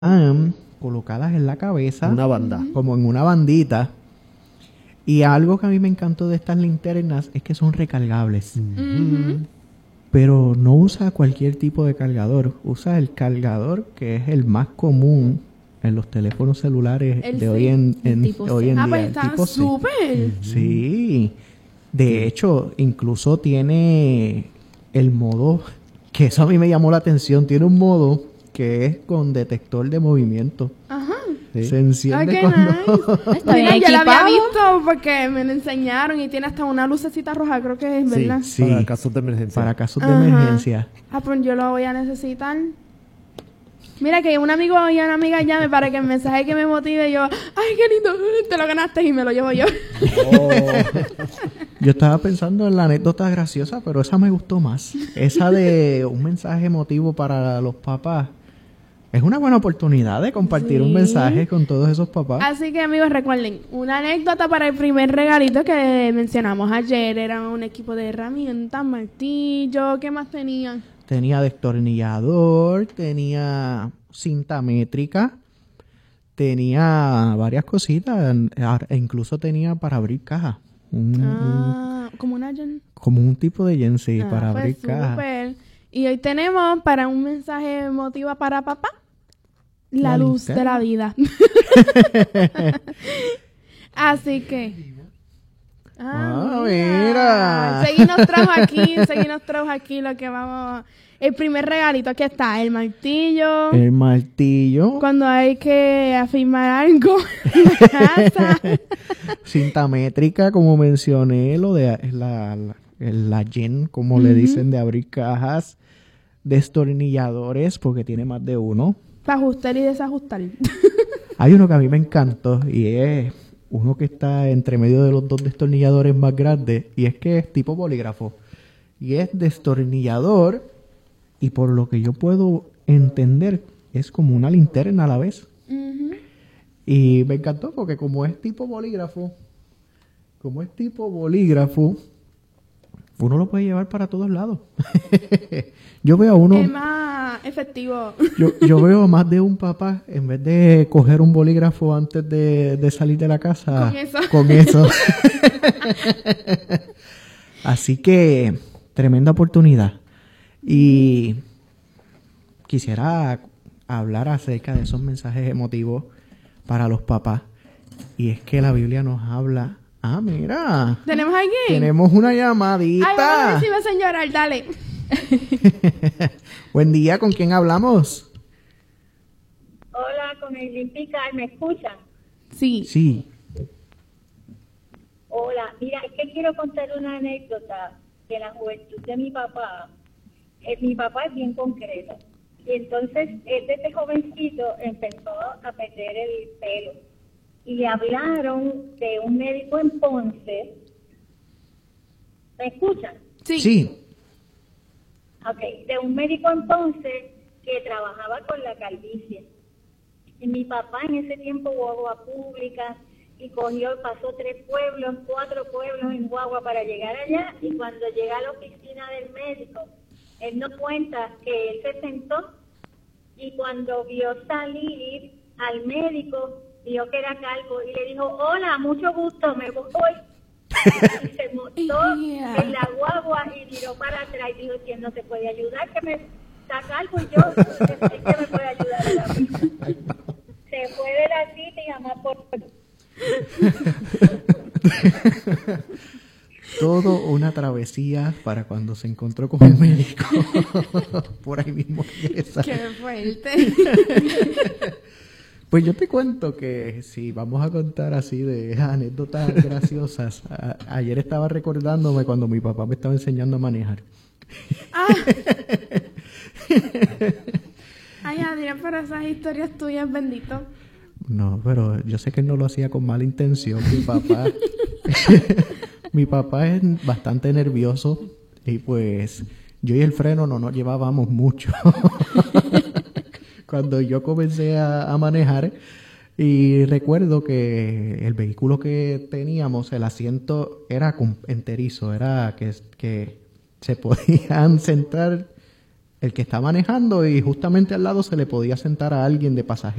colocadas en la cabeza, Una banda. como en una bandita. Y algo que a mí me encantó de estas linternas es que son recargables. Pero no usa cualquier tipo de cargador. Usa el cargador que es el más común en los teléfonos celulares de hoy en día. Pues el está tipo C. súper. Sí. De hecho, incluso tiene el modo, que eso a mí me llamó la atención, tiene un modo que es con detector de movimiento. Ajá. Sí. Se enciende qué cuando... nice. Está bien Mira, yo la había equipado. visto porque me lo enseñaron y tiene hasta una lucecita roja, creo que es, ¿verdad? Sí, Para casos de emergencia. para casos de Ajá. emergencia. Pues yo lo voy a necesitar. Mira que un amigo y una amiga llame para que el mensaje que me motive yo, ay, qué lindo, te lo ganaste y me lo llevo yo. Oh. Yo estaba pensando en la anécdota graciosa, pero esa me gustó más. Esa de un mensaje emotivo para los papás. Es una buena oportunidad de compartir un Sí. mensaje con todos esos papás. Así que amigos, recuerden, una anécdota para el primer regalito que mencionamos ayer. Era un equipo de herramientas, martillo, ¿qué más tenían? Tenía destornillador, tenía cinta métrica, tenía varias cositas, e incluso tenía para abrir cajas. Como una... Como un tipo de Jensi para pues abrir cajas. súper. Y hoy tenemos para un mensaje emotivo para papá, la luz de la vida. Así que... mira. Segui nos trajo aquí lo que vamos... El primer regalito, aquí está, el martillo. El martillo, Cuando hay que afirmar algo en la casa. cinta métrica, como mencioné, lo de la Jen, como le dicen, de abrir cajas, destornilladores, porque tiene más de uno. Para ajustar y desajustar. Hay uno que a mí me encantó y es uno que está entre medio de los dos destornilladores más grandes y es que es tipo bolígrafo. Y es destornillador y por lo que yo puedo entender es como una linterna a la vez. Y me encantó porque como es tipo bolígrafo, uno lo puede llevar para todos lados. Yo veo a uno... Es más efectivo. Yo veo a más de un papá, en vez de coger un bolígrafo antes de salir de la casa, Con eso. con eso. Así que, tremenda oportunidad. Y quisiera hablar acerca de esos mensajes emotivos para los papás. Y es que la Biblia nos habla... mira. ¿Tenemos aquí? Tenemos una Ay, llamadita. vamos a ver si me hacen llorar, dale. Buen día, ¿con quién hablamos? Hola, con el Limpicar, ¿me escuchan? Sí. Sí. Hola, mira, es que quiero contar una anécdota de la juventud de mi papá. Mi papá es bien concreto. Y entonces, él desde jovencito empezó a perder el pelo. Y le hablaron de un médico en Ponce. ¿Me escuchan? Sí. Ok, de un médico en Ponce que trabajaba con la calvicie. Y mi papá en ese tiempo guagua pública y pasó 4 pueblos en guagua para llegar allá y cuando llega a la oficina del médico, él nos cuenta que él se sentó y cuando vio salir al médico, vio que era calvo y le dijo, hola, mucho gusto, me voy. Y se montó en la guagua y miró para atrás y dijo, ¿quién no se puede ayudar? Que me está calvo y yo, ¿quién que me puede ayudar a la vida? Se fue de la cita y jamás por... Todo una travesía para cuando se encontró con el médico. Por ahí mismo empieza. Qué fuerte. Pues yo te cuento que si vamos a contar así de anécdotas graciosas, ayer estaba recordándome cuando mi papá me estaba enseñando a manejar. Ay, Adrián, pero esas historias tuyas, bendito. No, pero yo sé que él no lo hacía con mala intención, mi papá. Mi papá es bastante nervioso y pues yo y el freno no nos llevábamos mucho. Cuando yo comencé a manejar y recuerdo que el vehículo que teníamos, el asiento era enterizo, era que se podían sentar el que está manejando y justamente al lado se le podía sentar a alguien de pasajero.